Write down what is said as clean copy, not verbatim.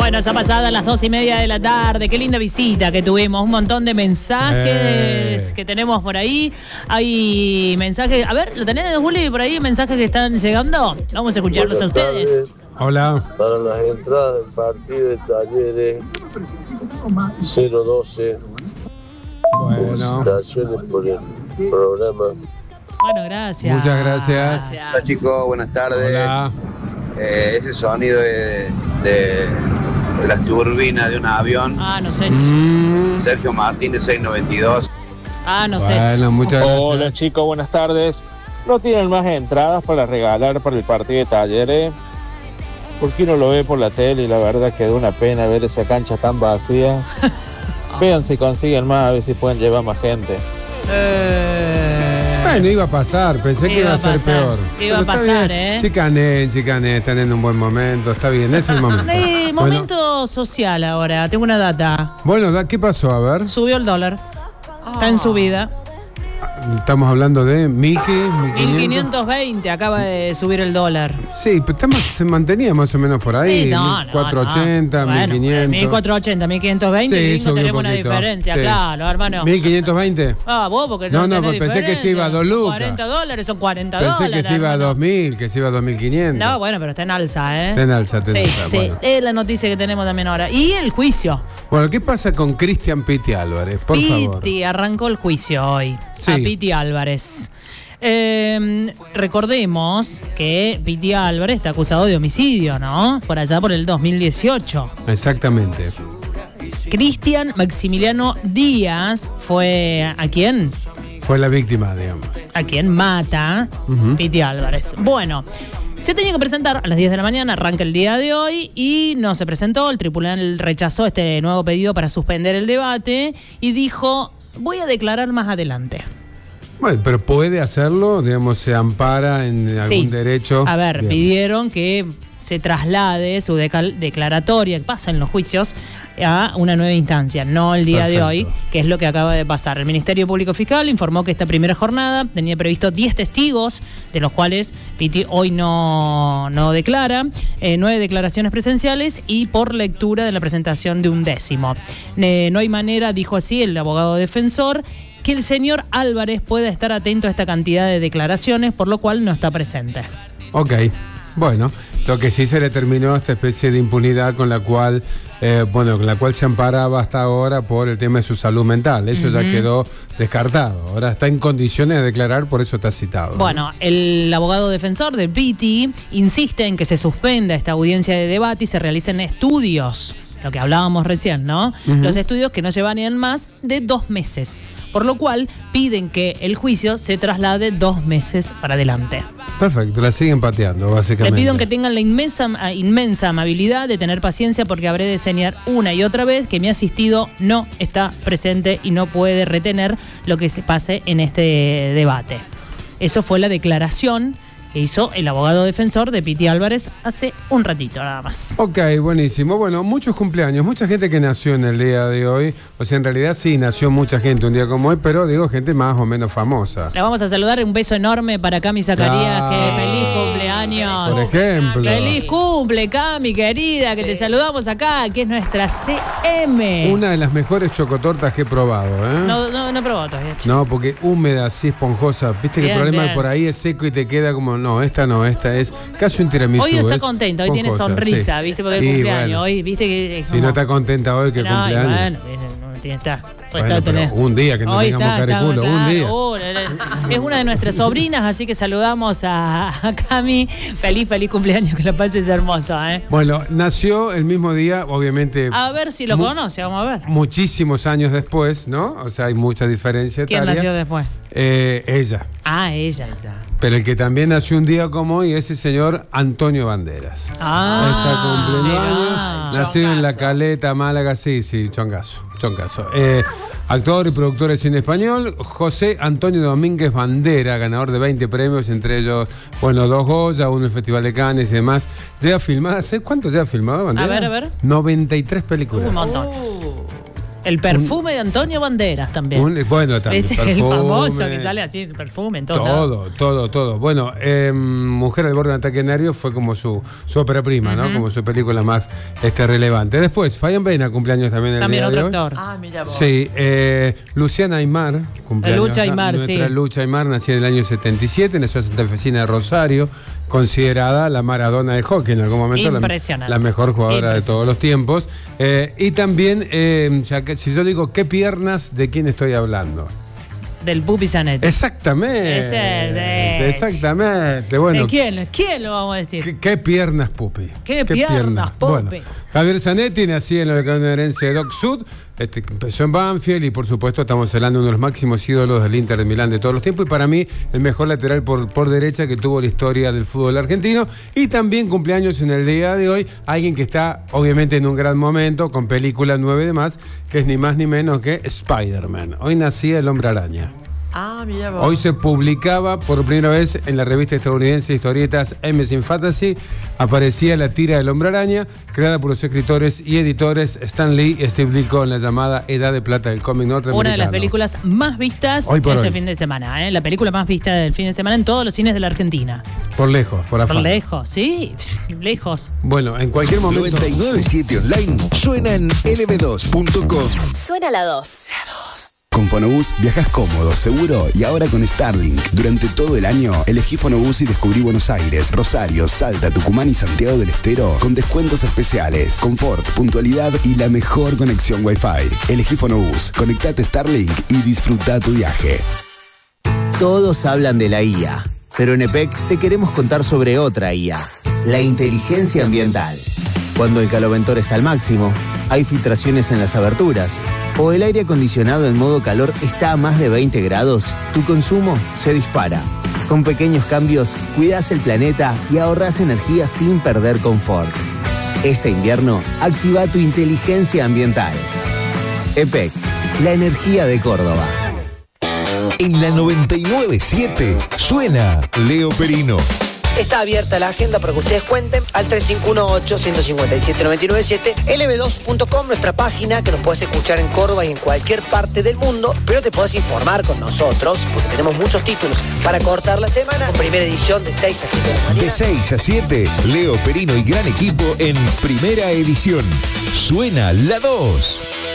Bueno, ya pasadas las 2:30 de la tarde, qué linda visita que tuvimos, un montón de mensajes que tenemos por ahí. Hay mensajes, a ver, ¿lo tenés, Juli, por ahí? ¿Mensajes que están llegando? Vamos a escucharlos a ustedes. Hola. Para las entradas del partido de Talleres 012. Bueno. Felicitaciones por el programa. Bueno, gracias. Muchas gracias. Hola chicos, buenas tardes. Hola. Ese sonido de las turbinas de un avión. Ah, no sé. Sergio Martínez 692. Ah, no sé. Bueno, muchas gracias. Hola chicos, buenas tardes. ¿No tienen más entradas para regalar para el partido de Talleres? Porque uno lo ve por la tele y la verdad que da una pena ver esa cancha tan vacía. Vean si consiguen más, a ver si pueden llevar más gente. Bueno, iba a pasar, pensé que iba a ser peor. Iba a pasar, ¿eh? Chicané, están en un buen momento, está bien, es el momento. Momento social ahora, tengo una data. Bueno, ¿qué pasó? A ver. Subió el dólar. Está en subida. Estamos hablando de 1520 acaba de subir el dólar. Sí, pero se mantenía más o menos por ahí. 1480, no. 1500. 1480, 1520, sí, no tenemos una diferencia, sí. Claro, hermano. 1520. Vos, porque no tenés pensé que se iba a 2 lucas. $40 son $40. Pensé que se iba a 2000, que se iba a 2500. No, bueno, pero está en alza, ¿eh? Está en alza, Sí, bueno. Es la noticia que tenemos también ahora. Y el juicio. Bueno, ¿qué pasa con Cristian Piti Álvarez? Por favor. Piti arrancó el juicio hoy. Sí. A Piti Álvarez. Recordemos que Piti Álvarez está acusado de homicidio, ¿no? Por allá por el 2018. Exactamente. Cristian Maximiliano Díaz fue ¿a quién? Fue la víctima, digamos. A quien mata Piti Álvarez. Bueno, se tenía que presentar a las 10 de la mañana, arranca el día de hoy y no se presentó. El tribunal rechazó este nuevo pedido para suspender el debate y dijo: voy a declarar más adelante. Bueno, pero puede hacerlo, digamos, se ampara en algún derecho. A ver, digamos. Pidieron que se traslade su declaratoria, que pasa en los juicios, a una nueva instancia, no el día de hoy, que es lo que acaba de pasar. El Ministerio Público Fiscal informó que esta primera jornada tenía previsto 10 testigos, de los cuales Piti hoy no declara, 9 declaraciones presenciales y por lectura de la presentación de un 10º. No hay manera, dijo así el abogado defensor, que el señor Álvarez pueda estar atento a esta cantidad de declaraciones, por lo cual no está presente. Ok, bueno, lo que sí se le terminó esta especie de impunidad con la cual se amparaba hasta ahora por el tema de su salud mental. Eso ya quedó descartado. Ahora está en condiciones de declarar, por eso está citado. Bueno, el abogado defensor de Piti insiste en que se suspenda esta audiencia de debate y se realicen estudios. Lo que hablábamos recién, ¿no? Los estudios que no llevarían más de 2 meses. Por lo cual piden que el juicio se traslade 2 meses para adelante. Perfecto, la siguen pateando, básicamente. Le pido que tengan la inmensa amabilidad de tener paciencia porque habré de señalar una y otra vez que mi asistido no está presente y no puede retener lo que se pase en este debate. Eso fue la declaración que hizo el abogado defensor de Piti Álvarez hace un ratito nada más. Ok, buenísimo. Bueno, muchos cumpleaños, mucha gente que nació en el día de hoy. O sea, en realidad sí nació mucha gente un día como hoy, pero digo gente más o menos famosa. Le vamos a saludar, un beso enorme para Cami Zacarías, que feliz cumpleaños. Por ejemplo. Feliz cumple, Cami, querida, que te saludamos acá, que es nuestra CM. Una de las mejores chocotortas que he probado, ¿eh? No he probado todavía. No, porque húmeda, así esponjosa. Viste que el problema es por ahí es seco y te queda como... No, esta es casi un tiramisú. Hoy está contenta, hoy tiene sonrisa, ¿viste? Porque es cumpleaños. Bueno, hoy, ¿viste? Que si no está contenta hoy, que cumpleaños. Bueno, no tiene estar. Bueno, pero un día que no tengamos cariculo, un día. Es una de nuestras sobrinas, así que saludamos a Cami. Feliz cumpleaños, que la pases hermoso, ¿eh? Bueno, nació el mismo día, obviamente. A ver si lo conoce, vamos a ver. Muchísimos años después, ¿no? O sea, hay mucha diferencia etaria. ¿Quién nació después? Ella. Ah, ella. Pero el que también nació un día como hoy es el señor Antonio Banderas. Está cumpleaños. Nacido en La Caleta, Málaga, sí, chongazo. Actor y productor de cine español, José Antonio Domínguez Bandera, ganador de 20 premios, entre ellos, 2 Goya, uno en el Festival de Cannes y demás. ¿Cuánto ya ha filmado Bandera? A ver. 93 películas. Un montón. El perfume de Antonio Banderas también. Bueno, también. El famoso que sale así, el perfume en todo. Bueno, Mujer al borde de un ataque nervio fue como su ópera prima, ¿no? Como su película más relevante. Después, Fabián Vena, cumpleaños también el día de hoy. Actor. Mira vos. Sí, Luciana Aymar, cumpleaños. Lucha Aymar, nuestra Lucha Aymar, nacida en el año 77, nació en santafesina de Rosario, considerada la Maradona de hockey en algún momento, la mejor jugadora de todos los tiempos. Y también, si yo digo qué piernas, ¿de quién estoy hablando? Del Pupi Zanetti. Exactamente. Exactamente. Bueno, ¿De quién lo vamos a decir? ¿Qué piernas, Pupi? ¿Qué piernas, Pupi? Bueno, Javier Zanetti, nació en la herencia de Doc Sud, empezó en Banfield y por supuesto estamos hablando de uno de los máximos ídolos del Inter de Milán de todos los tiempos y para mí el mejor lateral por derecha que tuvo la historia del fútbol argentino. Y también cumpleaños en el día de hoy alguien que está obviamente en un gran momento con película 9 de más, que es ni más ni menos que Spider-Man. Hoy nacía el Hombre Araña. Mira vos. Hoy se publicaba por primera vez en la revista estadounidense de historietas Amazing Fantasy, aparecía la tira del Hombre Araña, creada por los escritores y editores Stan Lee y Steve Ditko en la llamada Edad de Plata del cómic norteamericano. Una de las películas más vistas fin de semana, La película más vista del fin de semana en todos los cines de la Argentina. Por lejos, por afán. Por lejos, sí, lejos. Bueno, en cualquier momento. 997 Online suena en lb2.com. Suena la 2. Con Fonobús viajas cómodo, seguro y ahora con Starlink. Durante todo el año, elegí Fonobús y descubrí Buenos Aires, Rosario, Salta, Tucumán y Santiago del Estero con descuentos especiales, confort, puntualidad y la mejor conexión Wi-Fi. Elegí Fonobús, conectate Starlink y disfruta tu viaje. Todos hablan de la IA, pero en EPEC te queremos contar sobre otra IA, la inteligencia ambiental. Cuando el caloventor está al máximo, hay filtraciones en las aberturas, o el aire acondicionado en modo calor está a más de 20 grados, tu consumo se dispara. Con pequeños cambios, cuidas el planeta y ahorras energía sin perder confort. Este invierno, activa tu inteligencia ambiental. EPEC, la energía de Córdoba. En la 997 suena Leo Perino. Está abierta la agenda para que ustedes cuenten al 3518-157-997, lb2.com, nuestra página que nos puedes escuchar en Córdoba y en cualquier parte del mundo, pero te puedes informar con nosotros porque tenemos muchos títulos para cortar la semana, con primera edición de 6 a 7 de la mañana. De 6 a 7, Leo Perino y gran equipo en primera edición. Suena la 2.